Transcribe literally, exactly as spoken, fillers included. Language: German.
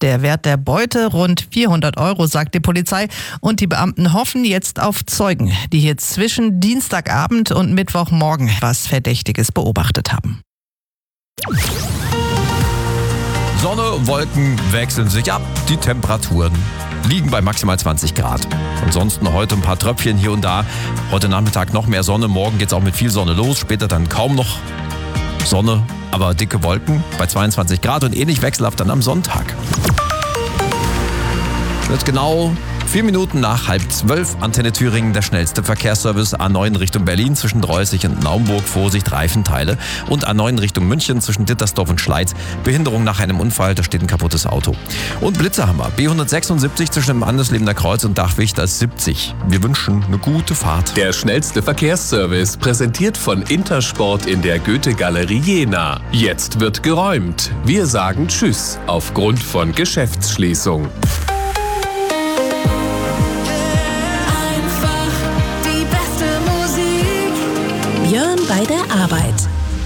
Der Wert der Beute rund vierhundert Euro, sagt die Polizei. Und die Beamten hoffen jetzt auf Zeugen, die hier zwischen Dienstagabend und Mittwochmorgen was Verdächtiges beobachtet haben. Sonne, Wolken wechseln sich ab, die Temperaturen liegen bei maximal zwanzig Grad. Ansonsten heute ein paar Tröpfchen hier und da. Heute Nachmittag noch mehr Sonne, morgen geht's auch mit viel Sonne los, später dann kaum noch Sonne, aber dicke Wolken bei zweiundzwanzig Grad und ähnlich wechselhaft dann am Sonntag. Jetzt genau vier Minuten nach halb zwölf, Antenne Thüringen, der schnellste Verkehrsservice. A neun Richtung Berlin zwischen Dreußig und Naumburg, Vorsicht, Reifenteile. Und A neun Richtung München zwischen Dittersdorf und Schleiz, Behinderung nach einem Unfall, da steht ein kaputtes Auto. Und Blitze haben wir, B hundertsechsundsiebzig zwischen dem Anderslebener Kreuz und Dachwicht, das siebzig. Wir wünschen eine gute Fahrt. Der schnellste Verkehrsservice, präsentiert von Intersport in der Goethe-Galerie Jena. Jetzt wird geräumt. Wir sagen Tschüss aufgrund von Geschäftsschließung. Björn bei der Arbeit.